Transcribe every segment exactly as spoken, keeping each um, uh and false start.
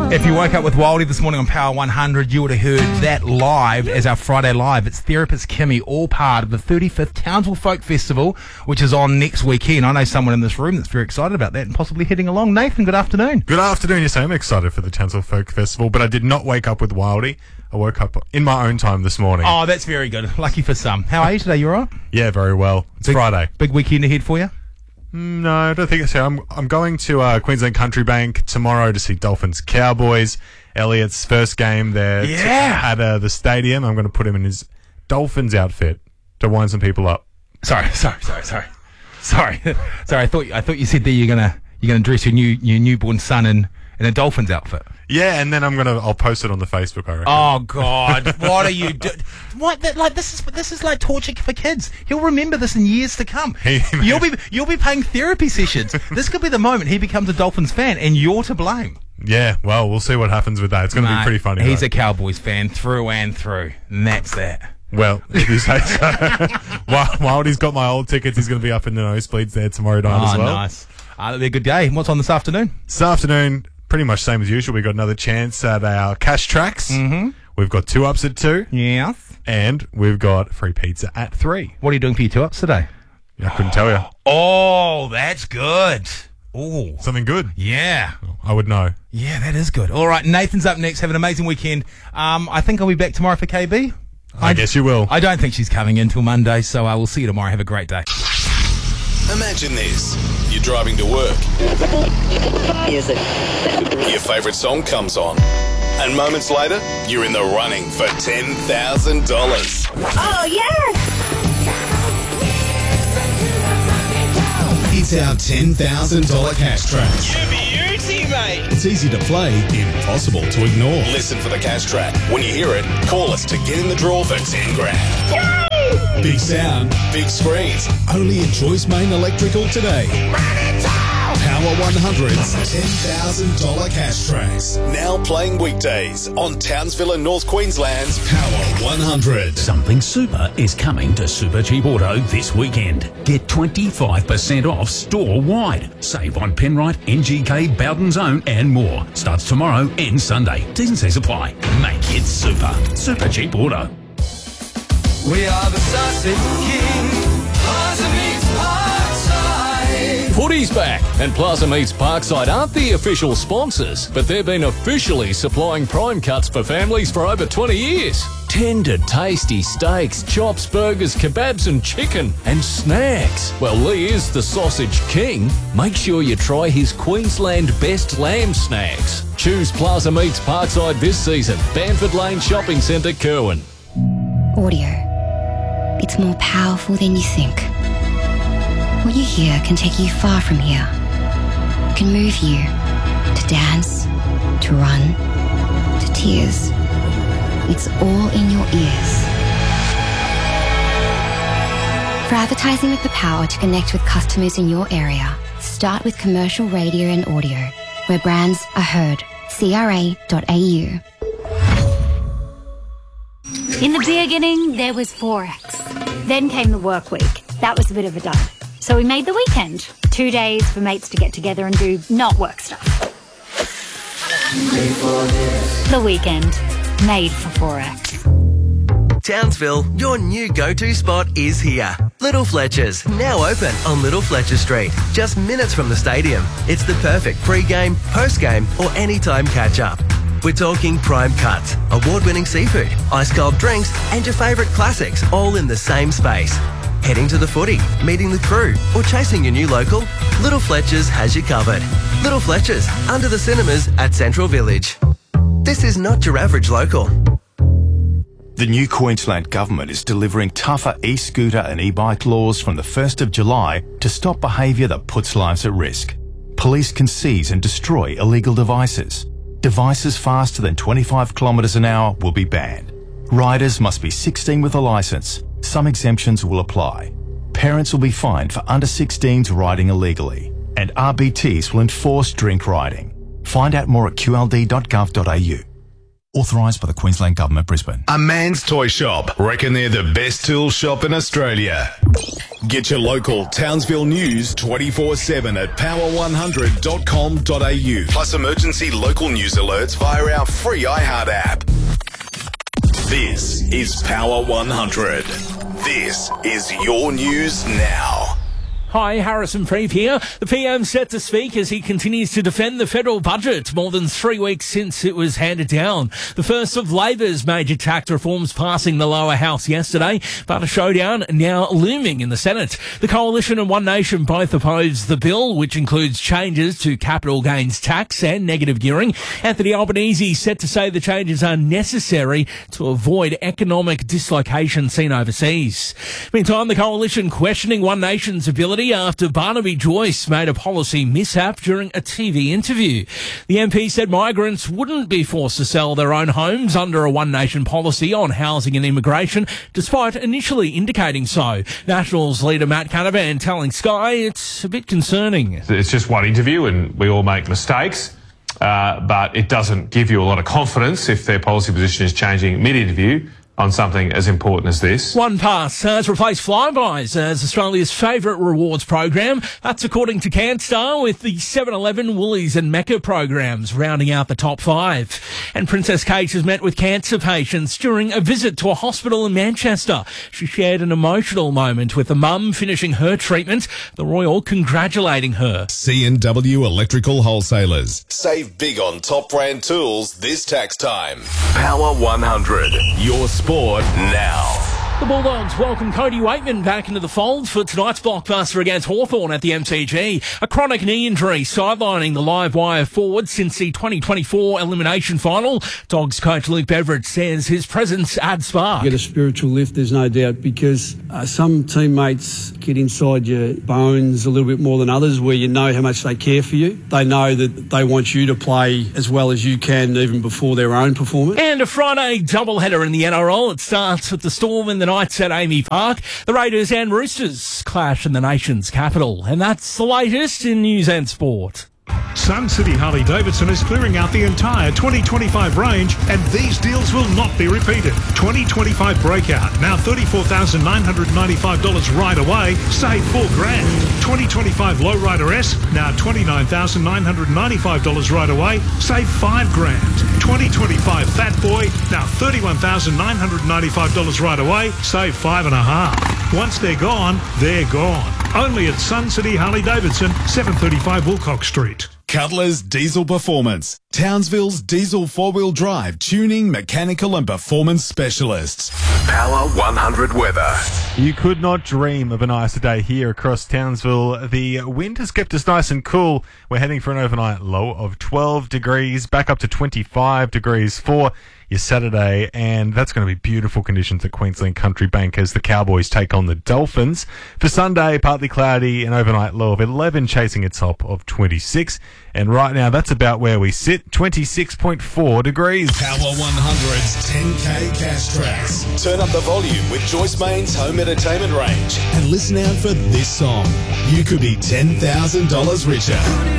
If you woke up with Wildy this morning on Power one hundred, you would have heard that live as our Friday Live. It's Therapist Kimmy, all part of the thirty-fifth Townsville Folk Festival, which is on next weekend. I know someone in this room that's very excited about that and possibly heading along. Nathan, good afternoon. Good afternoon. Yes, I'm excited for the Townsville Folk Festival, but I did not wake up with Wildy. I woke up in my own time this morning. Oh, that's very good. Lucky for some. How are you today? You all right? Yeah, very well. It's big, Friday. Big weekend ahead for you? Mm, no, I don't think so. I'm I'm going to uh, Queensland Country Bank tomorrow to see Dolphins Cowboys. Elliot's first game there yeah. t- at uh, the stadium. I'm going to put him in his Dolphins outfit to wind some people up. Sorry, sorry, sorry, sorry, sorry, sorry. I thought I thought you said that you're gonna you're gonna dress your new your newborn son in in a Dolphins outfit. Yeah, and then I'm gonna I'll post it on the Facebook. I reckon. Oh God, what are you doing? What that like? This is this is like torture for kids. He'll remember this in years to come. He, you'll be you'll be paying therapy sessions. This could be the moment he becomes a Dolphins fan, and you're to blame. Yeah, well, we'll see what happens with that. It's going to be pretty funny. He's though. a Cowboys fan through and through, and that's that. Well, if you say so. while, while he's got my old tickets, he's going to be up in the nosebleeds there tomorrow night oh, as well. Nice. Uh, that'll be a good day. What's on this afternoon? This afternoon, pretty much same as usual. We've got another chance at our cash tracks. Mm-hmm. We've got two ups at two. Yes. And we've got free pizza at three. What are you doing for your two ups today? I couldn't tell you. Oh, that's good. Oh, something good. Yeah. I would know. Yeah, that is good. All right, Nathan's up next. Have an amazing weekend. Um, I think I'll be back tomorrow for K B. I, I guess you will. I don't think she's coming in till Monday, so I will see you tomorrow. Have a great day. Imagine this. You're driving to work. Is it? Your favourite song comes on. And moments later, you're in the running for ten thousand dollars. Oh, yes! It's our ten thousand dollars cash track. You beauty, mate. It's easy to play, impossible to ignore. Listen for the cash track. When you hear it, call us to get in the draw for ten grand. Yay! Big sound, big screens. Only in Joyce Main Electrical today. Power one hundred's ten thousand dollars cash tracks. Now playing weekdays on Townsville and North Queensland's Power one hundred. Something super is coming to Super Cheap Auto this weekend. Get twenty-five percent off store-wide. Save on Penrite, N G K, Bowden Zone and more. Starts tomorrow and Sunday. T's and C's apply. Make it super. Super Cheap Auto. We are the Sussex King. Plaza Meets Parkside. Footy's back, and Plaza Meets Parkside aren't the official sponsors, but they've been officially supplying prime cuts for families for over twenty years. Tender, tasty steaks, chops, burgers, kebabs and chicken, and snacks. Well, Lee is the sausage king. Make sure you try his Queensland best lamb snacks. Choose Plaza Meets Parkside this season. Banford Lane Shopping Centre, Kerwin. Audio. It's more powerful than you think. What you hear can take you far from here. It can move you to dance, to run, to tears. It's all in your ears. For advertising with the power to connect with customers in your area, start with commercial radio and audio, where brands are heard. C R A dot A U. In the beginning, there was Forex. Then came the work week. That was a bit of a dud. So we made the weekend. Two days for mates to get together and do not work stuff. The weekend. Made for Forex. Townsville, your new go-to spot is here. Little Fletcher's, now open on Little Fletcher Street, just minutes from the stadium. It's the perfect pre-game, post-game or anytime catch-up. We're talking prime cuts, award-winning seafood, ice-cold drinks and your favourite classics all in the same space. Heading to the footy, meeting the crew or chasing your new local? Little Fletcher's has you covered. Little Fletcher's, under the cinemas at Central Village. This is not your average local. The new Queensland Government is delivering tougher e-scooter and e-bike laws from the first of July to stop behaviour that puts lives at risk. Police can seize and destroy illegal devices. Devices faster than twenty-five kilometres an hour will be banned. Riders must be sixteen with a licence. Some exemptions will apply. Parents will be fined for under sixteens riding illegally. And R B Ts will enforce drink riding. Find out more at q l d dot gov dot a u. Authorised by the Queensland Government, Brisbane. A Man's Toy Shop. Reckon they're the best tool shop in Australia. Get your local Townsville news twenty-four seven at power one hundred dot com dot a u. Plus emergency local news alerts via our free iHeart app. This is Power one hundred. This is your news now. Hi, Harrison Preeve here. The P M set to speak as he continues to defend the federal budget more than three weeks since it was handed down. The first of Labor's major tax reforms passing the lower house yesterday, but a showdown now looming in the Senate. The Coalition and One Nation both oppose the bill, which includes changes to capital gains tax and negative gearing. Anthony Albanese set to say the changes are necessary to avoid economic dislocation seen overseas. Meantime, the Coalition questioning One Nation's ability after Barnaby Joyce made a policy mishap during a T V interview. The M P said migrants wouldn't be forced to sell their own homes under a One Nation policy on housing and immigration, despite initially indicating so. Nationals leader Matt Canavan telling Sky it's a bit concerning. It's just one interview and we all make mistakes, uh, but it doesn't give you a lot of confidence if their policy position is changing mid-interview on something as important as this. OnePass has replaced Flybuys as Australia's favourite rewards program. That's according to CanStar, with the seven eleven, Woolies and Mecca programs rounding out the top five. And Princess Kate has met with cancer patients during a visit to a hospital in Manchester. She shared an emotional moment with the mum finishing her treatment, the Royal congratulating her. C and W Electrical Wholesalers. Save big on top brand tools this tax time. Power one hundred. Your sport now. The Bulldogs welcome Cody Waitman back into the fold for tonight's blockbuster against Hawthorn at the M C G. A chronic knee injury sidelining the live wire forward since the twenty twenty-four elimination final. Dogs coach Luke Beveridge says his presence adds spark. You get a spiritual lift, there's no doubt, because uh, some teammates get inside your bones a little bit more than others, where you know how much they care for you. They know that they want you to play as well as you can, even before their own performance. And a Friday doubleheader in the N R L. It starts with the Storm and the Knights at Amy Park. The Raiders and Roosters clash in the nation's capital. And that's the latest in news and sport. Sun City Harley-Davidson is clearing out the entire twenty twenty-five range, and these deals will not be repeated. twenty twenty-five Breakout, now thirty-four thousand nine hundred ninety-five dollars right away, save four grand. twenty twenty-five Lowrider S, now twenty-nine thousand nine hundred ninety-five dollars right away, save five grand. twenty twenty-five Fat Boy, now thirty-one thousand nine hundred ninety-five dollars right away, save five and a half. Once they're gone, they're gone. Only at Sun City Harley-Davidson, seven thirty-five Wilcox Street. Cutler's Diesel Performance. Townsville's diesel four-wheel drive, tuning, mechanical and performance specialists. Power one hundred weather. You could not dream of a nicer day here across Townsville. The wind has kept us nice and cool. We're heading for an overnight low of twelve degrees, back up to twenty-five degrees for your Saturday, and that's going to be beautiful conditions at Queensland Country Bank as the Cowboys take on the Dolphins. For Sunday, partly cloudy, an overnight low of eleven, chasing a top of twenty-six. And right now, that's about where we sit, twenty-six point four degrees. Power one hundred's ten K Cash Tracks. Turn up the volume with Joyce Main's home entertainment range. And listen out for this song. You could be ten thousand dollars richer.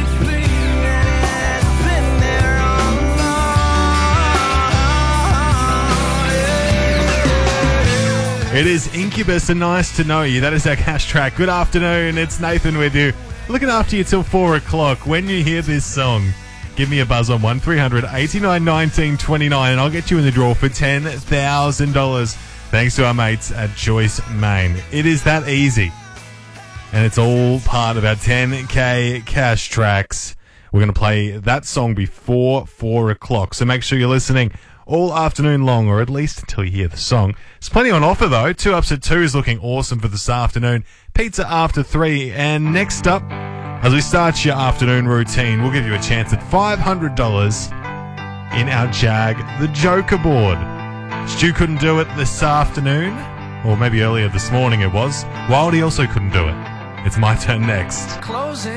It is Incubus and Nice to Know You. That is our cash track. Good afternoon. It's Nathan with you. Looking after you till four o'clock. When you hear this song, give me a buzz on one three hundred eighty-nine nineteen twenty-nine and I'll get you in the draw for ten thousand dollars. Thanks to our mates at Joyce Main. It is that easy. And it's all part of our ten K cash tracks. We're going to play that song before four o'clock. So make sure you're listening all afternoon long, or at least until you hear the song. There's plenty on offer, though. Two Ups at Two is looking awesome for this afternoon. Pizza after three. And next up, as we start your afternoon routine, we'll give you a chance at five hundred dollars in our Jag the Joker board. Stu couldn't do it this afternoon, or maybe earlier this morning it was. Wildy also couldn't do it. It's my turn next. Closing